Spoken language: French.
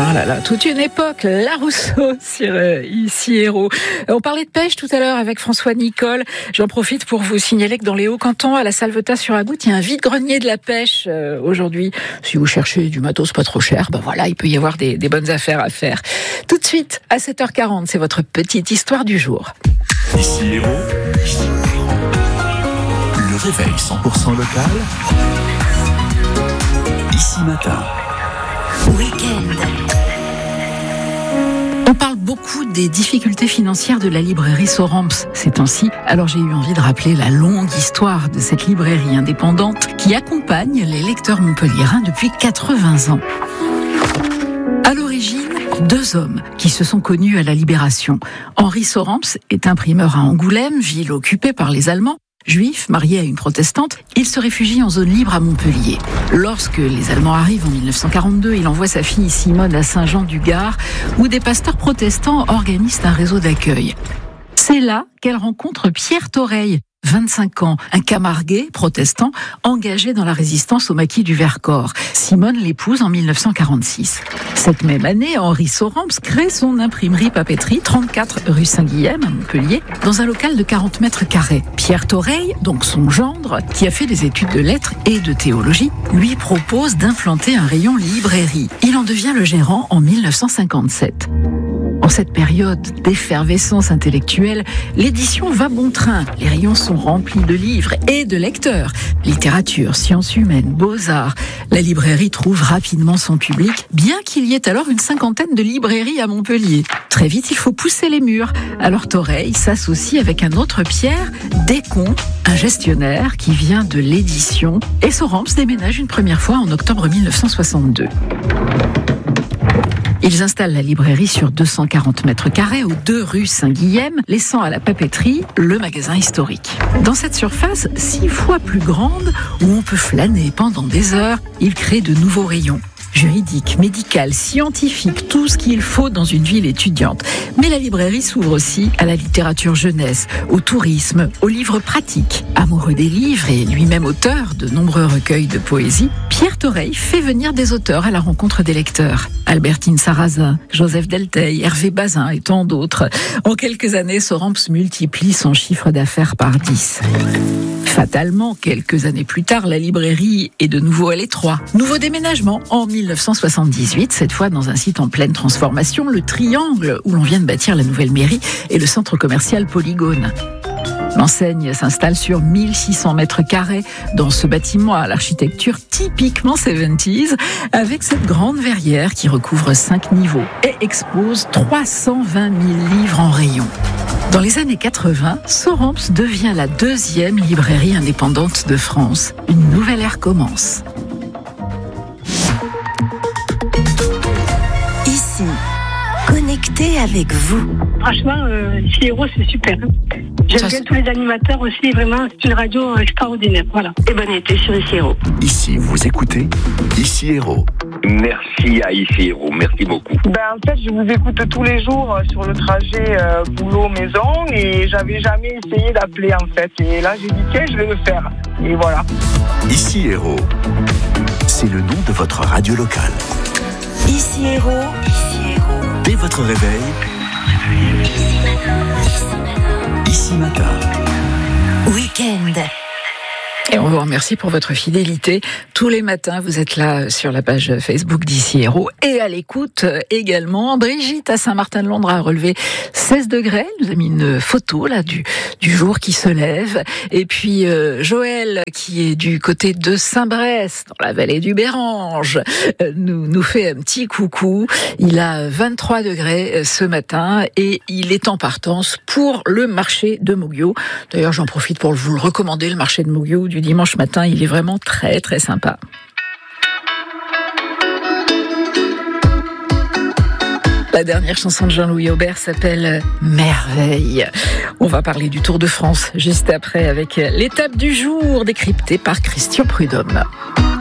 Ah là là, toute une époque, Larousseau sur Ici Héros. On parlait de pêche tout à l'heure avec François Nicole. J'en profite pour vous signaler que dans les Hauts-Cantons, à la Salvetat-sur-Agoutte, il y a un vide-grenier de la pêche aujourd'hui. Si vous cherchez du matos pas trop cher, ben voilà, il peut y avoir des bonnes affaires à faire. Tout de suite, à 7h40, c'est votre petite histoire du jour. Ici Héros, le réveil 100% local. Ici Matin. Week-end. On parle beaucoup des difficultés financières de la librairie Soramps ces temps-ci. Alors j'ai eu envie de rappeler la longue histoire de cette librairie indépendante qui accompagne les lecteurs montpelliérains depuis 80 ans. À l'origine, 2 hommes qui se sont connus à la Libération. Henri Soramps est imprimeur à Angoulême, ville occupée par les Allemands. Juif, marié à une protestante, il se réfugie en zone libre à Montpellier. Lorsque les Allemands arrivent en 1942, il envoie sa fille Simone à Saint-Jean-du-Gard, où des pasteurs protestants organisent un réseau d'accueil. C'est là qu'elle rencontre Pierre Thoreil, 25 ans, un camarguais protestant engagé dans la résistance au maquis du Vercors. Simone l'épouse en 1946. Cette même année, Henri Soramps crée son imprimerie papeterie 34 rue Saint-Guilhem à Montpellier, dans un local de 40 mètres carrés. Pierre Thoreil, donc son gendre, qui a fait des études de lettres et de théologie, lui propose d'implanter un rayon librairie. Il en devient le gérant en 1957. En cette période d'effervescence intellectuelle, l'édition va bon train. Les rayons sont remplis de livres et de lecteurs. Littérature, sciences humaines, beaux-arts. La librairie trouve rapidement son public, bien qu'il y ait alors une 50aine de librairies à Montpellier. Très vite, il faut pousser les murs. Alors Thoreil s'associe avec un autre Pierre, Descomps, un gestionnaire qui vient de l'édition. Et Soramps déménage une première fois en octobre 1962. Ils installent la librairie sur 240 mètres carrés aux 2 rue Saint-Guilhem, laissant à la papeterie le magasin historique. Dans cette surface 6 fois plus grande, où on peut flâner pendant des heures, ils créent de nouveaux rayons. Juridique, médical, scientifique, tout ce qu'il faut dans une ville étudiante. Mais la librairie s'ouvre aussi à la littérature jeunesse, au tourisme, aux livres pratiques. Amoureux des livres et lui-même auteur de nombreux recueils de poésie, Pierre Thoreil fait venir des auteurs à la rencontre des lecteurs. Albertine Sarrazin, Joseph Delteil, Hervé Bazin et tant d'autres. En quelques années, Soramps multiplie son chiffre d'affaires par 10. Fatalement, quelques années plus tard, la librairie est de nouveau à l'étroit. Nouveau déménagement en 1978, cette fois dans un site en pleine transformation, le Triangle, où l'on vient de bâtir la nouvelle mairie, et le centre commercial Polygone. L'enseigne s'installe sur 1600 mètres carrés dans ce bâtiment à l'architecture typiquement 70s, avec cette grande verrière qui recouvre 5 niveaux et expose 320 000 livres en rayon. Dans les années 80, Soramps devient la 2e librairie indépendante de France. Une nouvelle ère commence. Ici, connecté avec vous. Franchement, Ici Héros, c'est super. J'aime bien tous les animateurs aussi, vraiment, c'est une radio extraordinaire. Voilà. Et bon été sur Ici Héros. Ici, vous écoutez Ici Héros. Merci à Ici Héros, merci beaucoup. En fait, je vous écoute tous les jours sur le trajet boulot-maison et j'avais jamais essayé d'appeler en fait. Et là, j'ai dit tiens, je vais le faire. Et voilà. Ici Héros, c'est le nom de votre radio locale. Ici Héros. Ici Héros. Dès votre réveil, Ici Matin. Week-end. Et on vous remercie pour votre fidélité. Tous les matins, vous êtes là sur la page Facebook d'Ici Héros et à l'écoute également. Brigitte à Saint-Martin-de-Londres a relevé 16 degrés. Elle nous a mis une photo là du jour qui se lève. Et puis Joël, qui est du côté de Saint-Brest, dans la vallée du Bérange, nous fait un petit coucou. Il a 23 degrés ce matin et il est en partance pour le marché de Moguio. D'ailleurs, j'en profite pour vous le recommander, le marché de Moguio du dimanche matin, il est vraiment très très sympa. La dernière chanson de Jean-Louis Aubert s'appelle Merveille. On va parler du Tour de France juste après avec l'étape du jour décryptée par Christian Prudhomme.